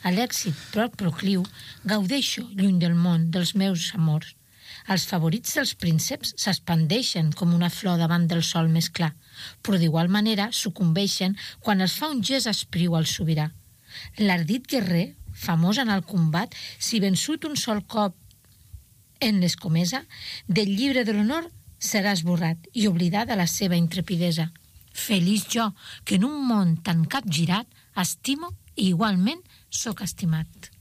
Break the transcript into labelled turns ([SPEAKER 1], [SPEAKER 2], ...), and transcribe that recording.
[SPEAKER 1] a l'èxit prop procliu, gaudeixo lluny del món dels meus amors. Els favorits dels prínceps s'expandeixen com una flor davant del sol més clar, però d'igual manera sucumbeixen quan els fa un gest espriu al sobirà. L'ardit guerrer, famós en el combat, si vençut un sol cop en l'escomesa, del llibre de l'honor serà esborrat i oblidada la seva intrepidesa. Feliç jo, que en un món tan capgirat estimo i igualment sóc estimat.